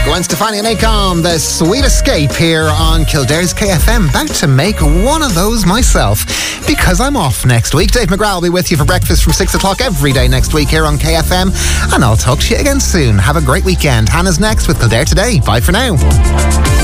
Gwen Stefani and Akon, The Sweet Escape here on Kildare's KFM. About to make one of those myself because I'm off next week. Dave McGrath will be with you for breakfast from 6 o'clock every day next week here on KFM, and I'll talk to you again soon. Have a great weekend. Hannah's next with Kildare Today. Bye for now.